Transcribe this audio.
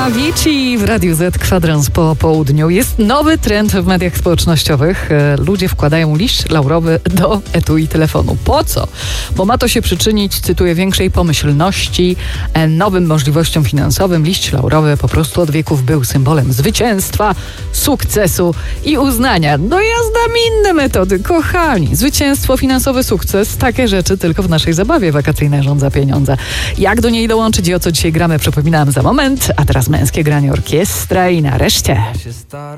Avicii w Radiu Z, kwadrans po południu. Jest nowy trend w mediach społecznościowych. Ludzie wkładają liść laurowy do etui telefonu. Po co? Bo ma to się przyczynić, cytuję, większej pomyślności, nowym możliwościom finansowym. Liść laurowy po prostu od wieków był symbolem zwycięstwa, sukcesu i uznania. No ja znam inne metody, kochani. Zwycięstwo, finansowy sukces, takie rzeczy tylko w naszej zabawie wakacyjnej Rząd za pieniądze. Jak do niej dołączyć i o co dzisiaj gramy, przypominam za moment. A teraz męskie granie orkiestra i nareszcie